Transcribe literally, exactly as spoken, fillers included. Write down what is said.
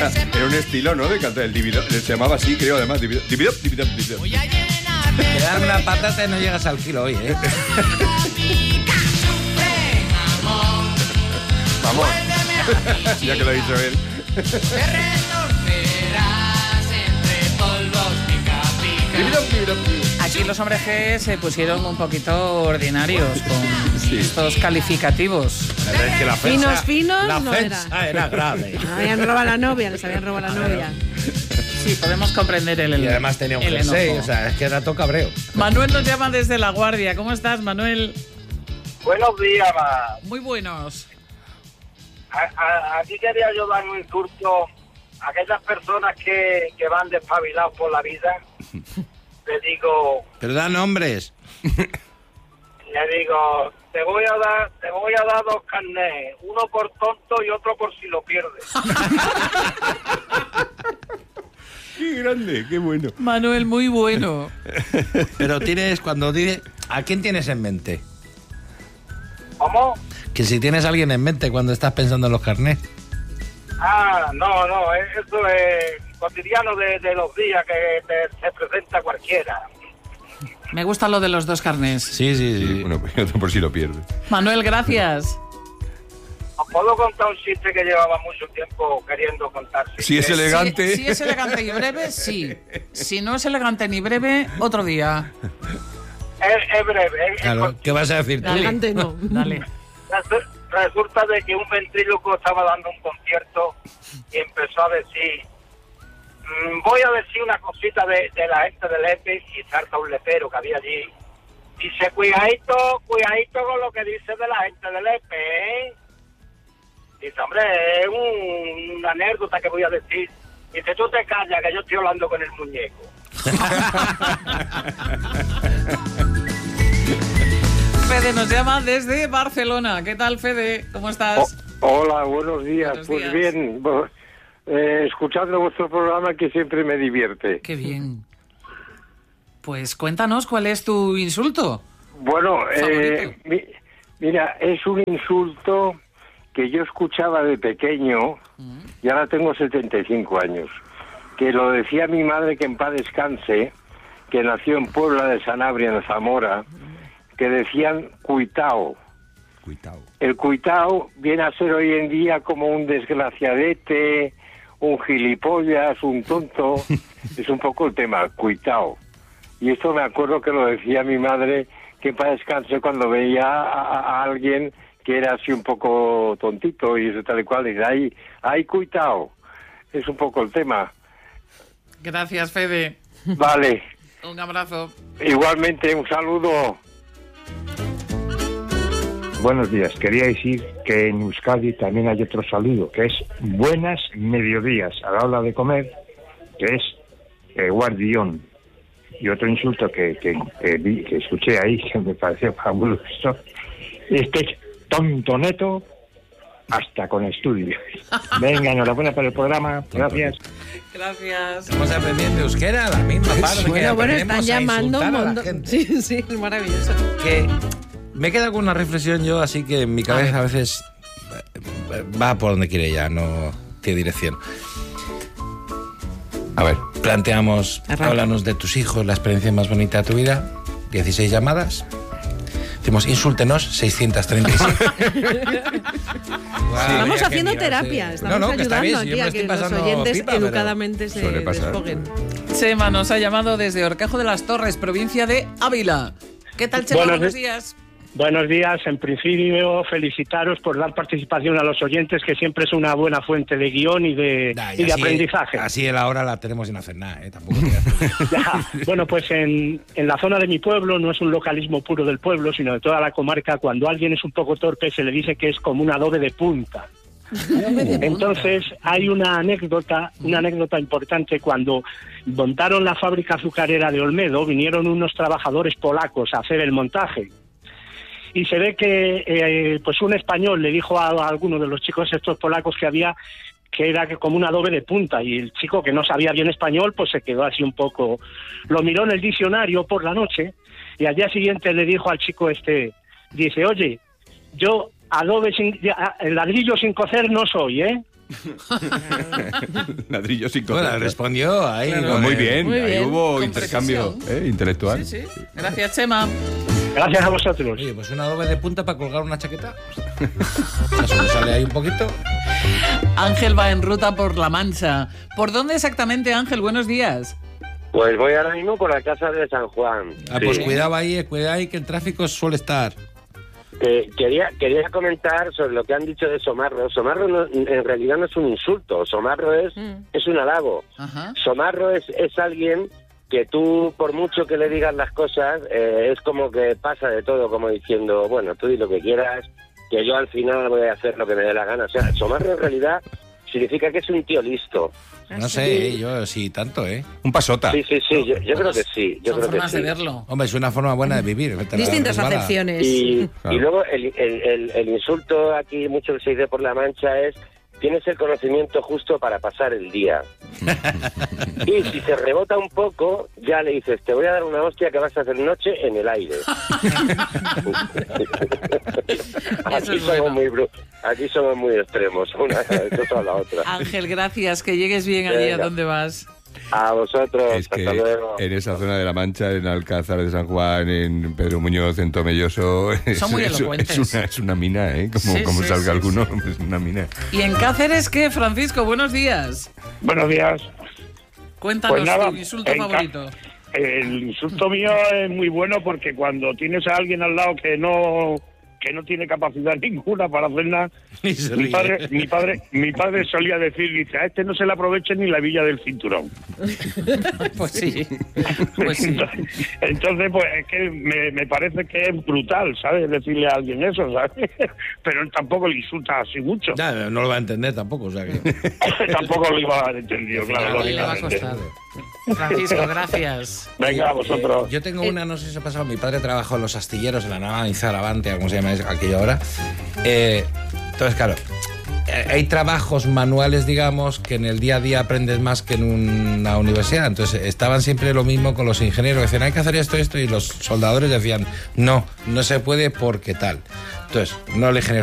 Era, era un estilo, ¿no? De cantar el divido. Se llamaba así, creo, además. Divido, divido, divido, divido. Te dan una patata y no llegas al kilo hoy, ¿eh? Vamos. Ya que lo ha dicho él. Aquí los hombres G se pusieron un poquito ordinarios con sí. estos calificativos. Es que la ofensa, finos, finos, la no ofensa era. era grave. Habían robado a la novia, les habían robado a la novia. Sí, podemos comprender el enojo. Y además tenía un jersey, o sea, es que era todo cabreo. Manuel nos llama desde La Guardia. ¿Cómo estás, Manuel? Buenos días, ma. Muy buenos. A, a, aquí quería yo dar un insulto a aquellas personas que, que van despabilados por la vida. Le digo... Pero da nombres. Le digo, te voy a dar, te voy a dar dos carnets, uno por tonto y otro por si lo pierdes. Qué grande, qué bueno. Manuel, muy bueno. Pero tienes, cuando dices, ¿a quién tienes en mente? ¿Cómo? Que si tienes a alguien en mente cuando estás pensando en los carnets. Ah, no, no, eso es cotidiano de, de los días que te, se presenta cualquiera. Me gusta lo de los dos carnés. Sí, sí, sí. Sí, bueno, pues por si lo pierde. Manuel, gracias. ¿Os puedo contar un chiste que llevaba mucho tiempo queriendo contar? Si es elegante. Si, si es elegante y breve, sí. Si no es elegante ni breve, otro día. Es, es breve. Es, Claro, es ¿qué vas a decir tú? Elegante no. Dale. Resulta de que un ventríloco estaba dando un concierto y empezó a decir, mmm, voy a decir una cosita de, de la gente del E P E, y salta un lepero que había allí. Dice, cuidadito, cuidadito con lo que dice de la gente del E P E, ¿eh? Dice, hombre, es un, una anécdota que voy a decir. Dice, tú te callas, que yo estoy hablando con el muñeco. Fede nos llama desde Barcelona. ¿Qué tal, Fede? ¿Cómo estás? Oh, hola, buenos días. Buenos pues días. bien, bo- eh, escuchando vuestro programa que siempre me divierte. Qué bien. Pues cuéntanos cuál es tu insulto. Bueno, eh, Favorito. mi- mira, es un insulto que yo escuchaba de pequeño y ahora tengo setenta y cinco años, que lo decía mi madre, que en paz descanse, que nació en Puebla de Sanabria, en Zamora, que decían cuitao. Cuidado. El cuitao viene a ser hoy en día como un desgraciadete, un gilipollas, un tonto. Es un poco el tema, cuitao. Y esto me acuerdo que lo decía mi madre, que para descanse, cuando veía a, a- a alguien que era así un poco tontito y eso tal y cual, y dice, ay, ay, cuitao. Es un poco el tema. Gracias, Fede. Vale, Un abrazo. igualmente un saludo. Buenos días. Quería decir que en Euskadi también hay otro saludo, que es buenas mediodías a la hora de comer, que es eh, guardión. Y otro insulto que, que, que, vi, que escuché ahí, que me pareció fabuloso, es que es tonto neto hasta con estudio. Venga, enhorabuena por el programa. Gracias. Gracias. Estamos aprendiendo euskera a la misma parte que Bueno, bueno, están aprendemos a llamando un insultar a la montón. gente. Sí, sí, es maravilloso. Que me queda con una reflexión yo, así que en mi cabeza a veces eh, va por donde quiere ya, no tiene dirección. A ver, planteamos, Arranca. háblanos de tus hijos, la experiencia más bonita de tu vida, dieciséis llamadas. Decimos, insúltenos, seiscientos treinta y siete. Guau, Estamos ya haciendo que terapia, mirarse. estamos No, no, que está ayudando bien, si yo aquí me a estoy que los pasando oyentes pipa, pero educadamente se suele pasar. desfoguen. Chema nos ha llamado desde Horcajo de las Torres, provincia de Ávila. ¿Qué tal, Chema? Buenos Buenos di- días. Buenos días. En principio, felicitaros por dar participación a los oyentes, que siempre es una buena fuente de guión y de, Nah, y de así- aprendizaje. Así la hora la tenemos sin hacer nada, ¿eh? Tampoco te creas. Ya. Bueno, pues en, en la zona de mi pueblo, no es un localismo puro del pueblo, sino de toda la comarca, cuando alguien es un poco torpe se le dice que es como un adobe de punta. Entonces hay una anécdota, una anécdota importante. Cuando montaron la fábrica azucarera de Olmedo, vinieron unos trabajadores polacos a hacer el montaje. Y se ve que eh, pues un español le dijo a, a alguno de los chicos estos polacos que había que era que como un adobe de punta, y el chico, que no sabía bien español, pues se quedó así un poco, lo miró en el diccionario por la noche y al día siguiente le dijo al chico este, dice, oye, yo adobe sin, ya, el ladrillo sin cocer no soy, ¿eh? Ladrillo sin Bueno, cocer. respondió ahí. Claro. con Muy el- bien, Muy ahí bien, hubo con intercambio precisión. ¿eh? intelectual. Sí, sí. Gracias, Chema. Gracias a vosotros. Oye, pues una doble de punta para colgar una chaqueta. Eso le sale ahí un poquito. Ángel va en ruta por La Mancha. ¿Por dónde exactamente, Ángel? Buenos días. Pues voy ahora mismo por la casa de San Juan. Ah, Sí. pues cuidado ahí, cuidado ahí que el tráfico suele estar. Que quería quería comentar sobre lo que han dicho de Somarro. Somarro no- en realidad no es un insulto. Somarro es, Mm. es un halago. Ajá. Somarro es, es alguien que tú, por mucho que le digas las cosas, eh, es como que pasa de todo, como diciendo, bueno, tú di lo que quieras, que yo al final voy a hacer lo que me dé la gana. O sea, Somarro en realidad significa que es un tío listo. No sé, eh, yo sí, tanto, ¿eh? Un pasota. Sí, sí, sí, yo, yo creo que sí. Yo Son creo que formas sí. de verlo. Hombre, es una forma buena de vivir. te la Distintas resbala. acepciones. Y, Claro. y luego el, el, el, el insulto aquí, mucho que se dice por La Mancha, es tienes el conocimiento justo para pasar el día. Y si se rebota un poco, ya le dices, te voy a dar una hostia que vas a hacer noche en el aire. Eso aquí, es somos bueno. muy bru- aquí somos muy extremos, una cosa a la otra. Ángel, gracias. Que llegues bien allí a Venga. donde vas. A vosotros, Es que hasta luego. en esa zona de La Mancha, en Alcázar de San Juan, en Pedro Muñoz, en Tomelloso, es, Son muy es- elocuentes. es una, es una mina, ¿eh? Como, Sí, como sí, salga sí, alguno, es una mina. ¿Y en Cáceres qué, Francisco? Buenos días. Buenos días. Cuéntanos Pues nada, tu insulto en Cá- favorito. El insulto mío es muy bueno porque cuando tienes a alguien al lado que no que no tiene capacidad ninguna para hacer nada, Y se mi ríe. padre, mi padre, mi padre solía decir, dice, a este no se le aproveche ni la villa del cinturón. Pues sí. Pues sí. Entonces, pues es que me, me parece que es brutal, ¿sabes? Decirle a alguien eso, ¿sabes? Pero él tampoco le insulta así mucho. Ya, no lo va a entender tampoco, o sea que... Tampoco lo iba a haber entendido, claro, A él le va a lógicamente. costar. Francisco, gracias. Venga, a Eh, vosotros. yo tengo una, no sé si os ha pasado, mi padre trabajó en los astilleros, en la nava Izarabante, como se llama aquello ahora. Eh, entonces, claro, eh, hay trabajos manuales, digamos, que en el día a día aprendes más que en una universidad. Entonces, estaban siempre lo mismo con los ingenieros, que decían, hay que hacer esto, esto, y los soldadores decían, no, no se puede porque tal. Entonces, no el ingeniero